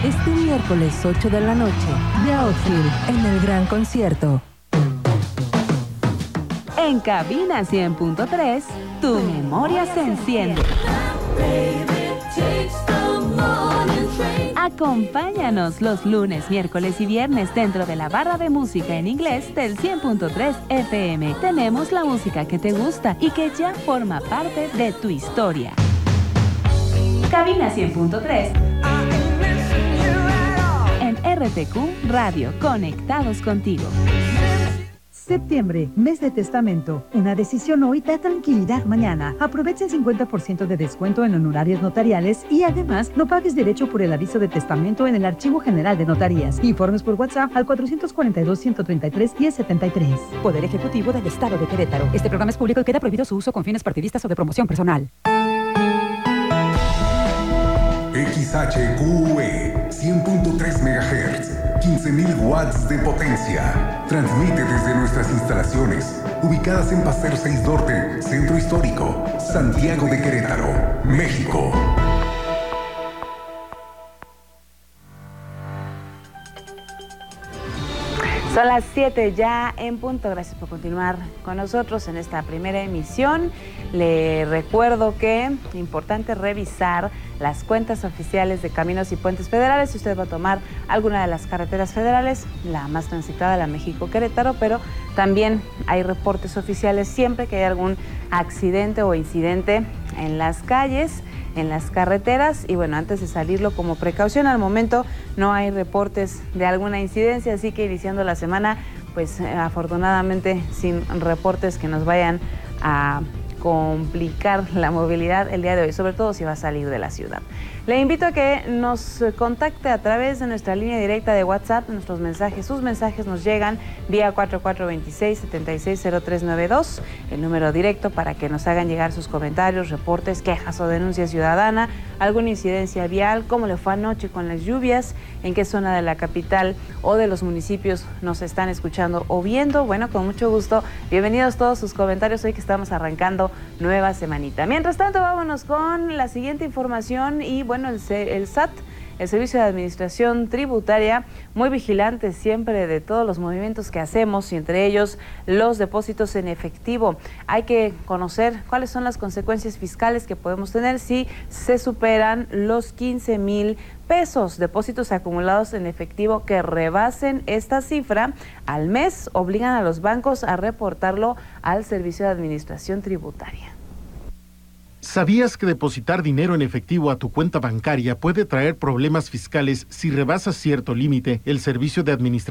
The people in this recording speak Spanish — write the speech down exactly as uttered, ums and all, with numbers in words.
Este miércoles ocho de la noche, The Outfield en el Gran Concierto. En Cabina cien punto tres, tu memoria se enciende. Acompáñanos los lunes, miércoles y viernes dentro de la barra de música en inglés del cien punto tres F M. Tenemos la música que te gusta y que ya forma parte de tu historia. Cabina cien punto tres en R T Q Radio, conectados contigo. Septiembre, mes de testamento. Una decisión hoy da tranquilidad mañana. Aprovecha el cincuenta por ciento de descuento en honorarios notariales y además no pagues derecho por el aviso de testamento en el Archivo General de Notarías. Informes por WhatsApp al cuatrocientos cuarenta y dos, ciento treinta y tres, diez setenta y tres. Poder Ejecutivo del Estado de Querétaro. Este programa es público y queda prohibido su uso con fines partidistas o de promoción personal. X H Q E cien punto tres megahertz, quince mil watts de potencia. Transmite desde nuestras instalaciones, ubicadas en Paseo seis Norte, Centro Histórico, Santiago de Querétaro, México. Son las siete ya en punto. Gracias por continuar con nosotros en esta primera emisión. Le recuerdo que es importante revisar las cuentas oficiales de Caminos y Puentes Federales si usted va a tomar alguna de las carreteras federales, la más transitada, la México-Querétaro, pero también hay reportes oficiales siempre que hay algún accidente o incidente en las calles, en las carreteras, y bueno, antes de salirlo como precaución, al momento no hay reportes de alguna incidencia, así que iniciando la semana, pues eh, afortunadamente sin reportes que nos vayan a complicar la movilidad el día de hoy, sobre todo si va a salir de la ciudad. Le invito a que nos contacte a través de nuestra línea directa de WhatsApp. Nuestros mensajes, sus mensajes nos llegan vía cuatro cuatro dos seis, siete seis cero tres nueve dos, el número directo para que nos hagan llegar sus comentarios, reportes, quejas o denuncias ciudadana, alguna incidencia vial, cómo le fue anoche con las lluvias, en qué zona de la capital o de los municipios nos están escuchando o viendo. Bueno, con mucho gusto, bienvenidos todos sus comentarios hoy que estamos arrancando nueva semanita. Mientras tanto, vámonos con la siguiente información y bueno, el, el S A T, el Servicio de Administración Tributaria, muy vigilante siempre de todos los movimientos que hacemos y entre ellos los depósitos en efectivo. Hay que conocer cuáles son las consecuencias fiscales que podemos tener si se superan los quince mil pesos. Depósitos acumulados en efectivo que rebasen esta cifra al mes obligan a los bancos a reportarlo al Servicio de Administración Tributaria. ¿Sabías que depositar dinero en efectivo a tu cuenta bancaria puede traer problemas fiscales si rebasas cierto límite? El Servicio de Administración